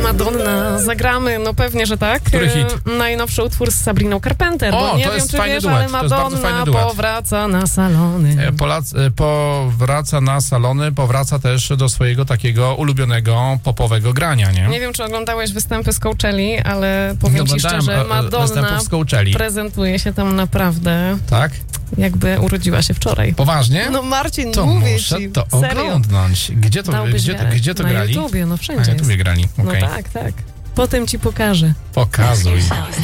Madonna, zagramy, no pewnie, że tak. Który hit? Najnowszy utwór z Sabriną Carpenter, O, bo nie to wiem, jest czy fajny wiesz, duet, ale to jest bardzo fajny Madonna duet. powraca na salony. Powraca na salony, powraca też do swojego takiego ulubionego popowego grania, nie? Nie wiem, czy oglądałeś występy z Coachelli, ale powiem ci Oglądałem, szczerze, Madonna występów z Coachelli. prezentuje się tam naprawdę, Tak? jakby urodziła się wczoraj. Poważnie? No Marcin, to mówię muszę ci, to serio. oglądnąć. Gdzie to Na grali? YouTubie, no Na wszędzie YouTubie jest. grali, No okej. tak. Potem ci pokażę. Pokazuj.